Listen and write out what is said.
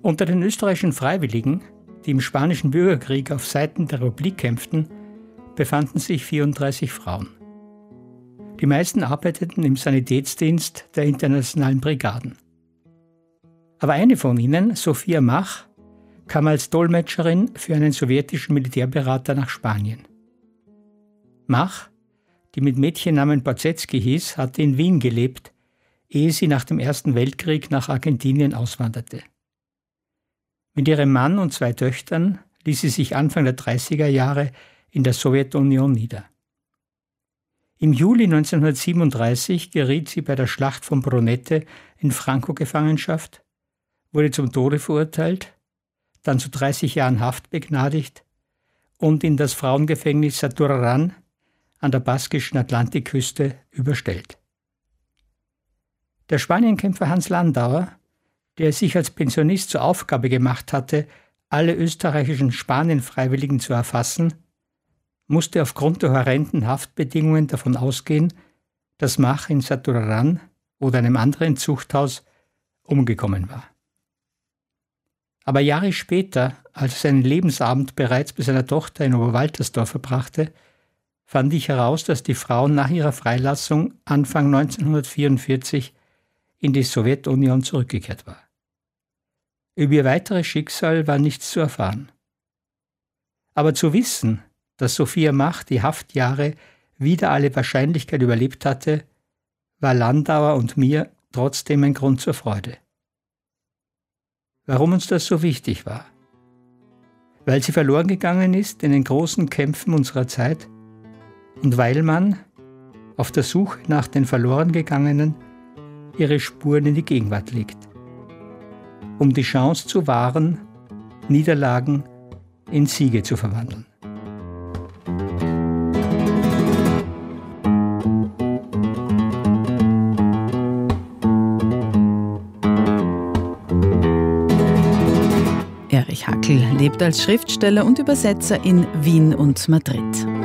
Unter den österreichischen Freiwilligen, die im Spanischen Bürgerkrieg auf Seiten der Republik kämpften, befanden sich 34 Frauen. Die meisten arbeiteten im Sanitätsdienst der internationalen Brigaden. Aber eine von ihnen, Sophia Mach, kam als Dolmetscherin für einen sowjetischen Militärberater nach Spanien. Mach, die mit Mädchennamen Borzecki hieß, hatte in Wien gelebt, ehe sie nach dem Ersten Weltkrieg nach Argentinien auswanderte. Mit ihrem Mann und 2 Töchtern ließ sie sich Anfang der 30er Jahre in der Sowjetunion nieder. Im Juli 1937 geriet sie bei der Schlacht von Brunete in Franco-Gefangenschaft, wurde zum Tode verurteilt, dann zu 30 Jahren Haft begnadigt und in das Frauengefängnis Saturaran an der baskischen Atlantikküste überstellt. Der Spanienkämpfer Hans Landauer, der es sich als Pensionist zur Aufgabe gemacht hatte, alle österreichischen Spanienfreiwilligen zu erfassen, musste aufgrund der horrenden Haftbedingungen davon ausgehen, dass Mach in Saturaran oder einem anderen Zuchthaus umgekommen war. Aber Jahre später, als er seinen Lebensabend bereits bei seiner Tochter in Oberwaltersdorf verbrachte, fand ich heraus, dass die Frau nach ihrer Freilassung Anfang 1944 in die Sowjetunion zurückgekehrt war. Über ihr weiteres Schicksal war nichts zu erfahren. Aber zu wissen, dass Sophia Mach die Haftjahre wider alle Wahrscheinlichkeit überlebt hatte, war Landauer und mir trotzdem ein Grund zur Freude. Warum uns das so wichtig war? Weil sie verloren gegangen ist in den großen Kämpfen unserer Zeit und weil man, auf der Suche nach den Verlorengegangenen, ihre Spuren in die Gegenwart legt, um die Chance zu wahren, Niederlagen in Siege zu verwandeln. Erich Hackel lebt als Schriftsteller und Übersetzer in Wien und Madrid.